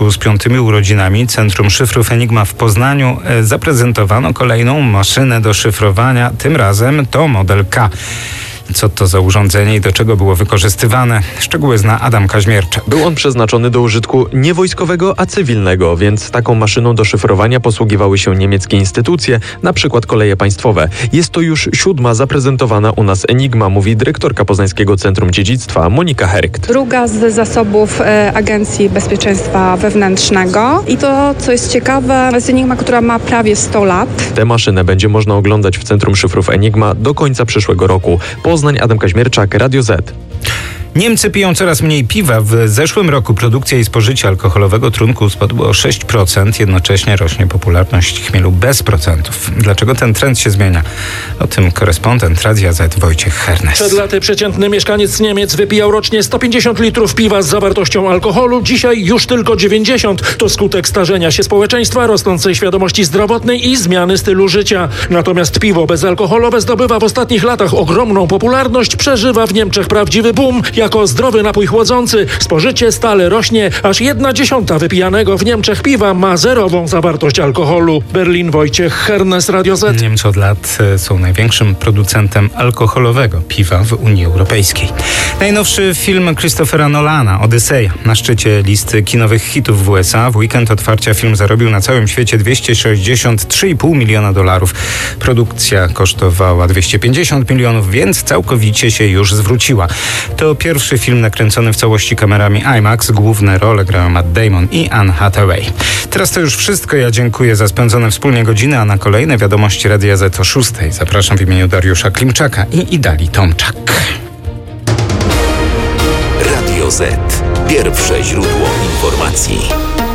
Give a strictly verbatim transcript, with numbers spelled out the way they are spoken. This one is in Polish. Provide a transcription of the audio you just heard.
związku z piątymi urodzinami Centrum Szyfrów Enigma w Poznaniu zaprezentowano kolejną maszynę do szyfrowania. Tym razem to model K. Co to za urządzenie i do czego było wykorzystywane? Szczegóły zna Adam Kaźmierczak. Był on przeznaczony do użytku nie wojskowego, a cywilnego, więc taką maszyną do szyfrowania posługiwały się niemieckie instytucje, na przykład koleje państwowe. Jest to już siódma zaprezentowana u nas Enigma, mówi dyrektorka Poznańskiego Centrum Dziedzictwa Monika Herkt. Druga z zasobów e, Agencji Bezpieczeństwa Wewnętrznego. I to, co jest ciekawe, jest Enigma, która ma prawie sto lat. Tę maszynę będzie można oglądać w Centrum Szyfrów Enigma do końca przyszłego roku. Poznań, Adam Kaźmierczak, Radio Z. Niemcy piją coraz mniej piwa. W zeszłym roku produkcja i spożycie alkoholowego trunku spadło o sześć procent. Jednocześnie rośnie popularność chmielu bez procentów. Dlaczego ten trend się zmienia? O tym korespondent Radia Z Wojciech Hernes. Przed laty przeciętny mieszkaniec Niemiec wypijał rocznie sto pięćdziesiąt litrów piwa z zawartością alkoholu. Dzisiaj już tylko dziewięćdziesiąt. To skutek starzenia się społeczeństwa, rosnącej świadomości zdrowotnej i zmiany stylu życia. Natomiast piwo bezalkoholowe zdobywa w ostatnich latach ogromną popularność. Przeżywa w Niemczech prawdziwy boom. Jako zdrowy napój chłodzący spożycie stale rośnie, aż jedna dziesiąta wypijanego w Niemczech piwa ma zerową zawartość alkoholu. Berlin, Wojciech Hernes, Radio Z. Niemcy od lat są największym producentem alkoholowego piwa w Unii Europejskiej. Najnowszy film Christophera Nolana, Odyseja, na szczycie listy kinowych hitów w U S A. W weekend otwarcia film zarobił na całym świecie dwieście sześćdziesiąt trzy i pół miliona dolarów. Produkcja kosztowała dwieście pięćdziesiąt milionów, więc całkowicie się już zwróciła. To pierwszy film nakręcony w całości kamerami IMAX. Główne role grają Matt Damon i Anne Hathaway. Teraz to już wszystko. Ja dziękuję za spędzone wspólnie godziny, a na kolejne wiadomości Radia Z o szóstej zapraszam w imieniu Dariusza Klimczaka i Idali Tomczak. Radio Z. Pierwsze źródło informacji.